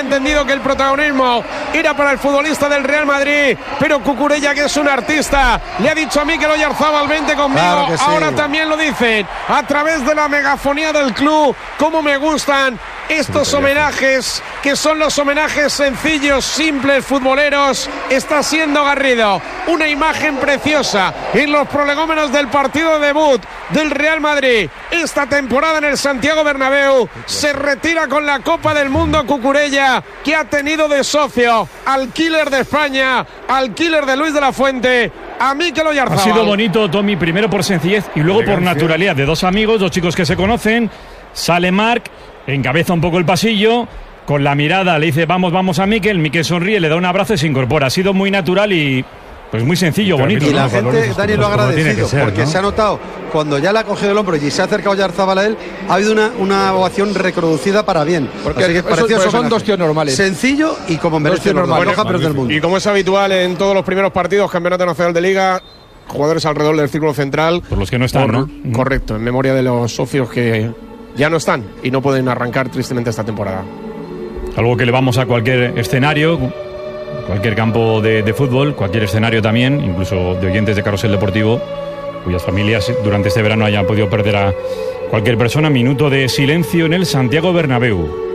entendido que el protagonismo era para el futbolista del Real Madrid, pero Cucurella, que es un artista, le ha dicho a Mikel Oyarzábal: vente conmigo. Claro que sí. Ahora también lo dicen a través de la megafonía del club. Cómo me gustan estos homenajes, que son los homenajes sencillos, simples, futboleros. Está siendo Garrido una imagen preciosa en los prolegómenos del partido de debut del Real Madrid esta temporada en el Santiago Bernabéu. Se retira con la Copa del Mundo Cucurella, que ha tenido de socio al killer de España, al killer de Luis de la Fuente, a Mikel Oyarzábal. Ha sido bonito, Tommy, primero por sencillez y luego por naturalidad de dos amigos, dos chicos que se conocen. Sale Marc, encabeza un poco el pasillo, con la mirada le dice vamos a Mikel. Mikel sonríe, le da un abrazo y se incorpora. Ha sido muy natural y pues muy sencillo, bonito. Y la gente, Dani, lo ha agradecido, ser, porque se ha notado cuando ya le ha cogido el hombro y se ha acercado Oyarzábal a él, ha habido una ovación reproducida para bien. Porque son dos tíos normales. Sencillo y como merece los campeones del mundo. Y como es habitual en todos los primeros partidos, Campeonato Nacional de Liga, jugadores alrededor del círculo central. Por los que no están, ¿no? Correcto, en memoria de los socios que ya no están y no pueden arrancar tristemente esta temporada. Algo que le vamos a cualquier escenario, cualquier campo de fútbol, cualquier escenario también, incluso de oyentes de Carrusel Deportivo, cuyas familias durante este verano hayan podido perder a cualquier persona. Minuto de silencio en el Santiago Bernabéu.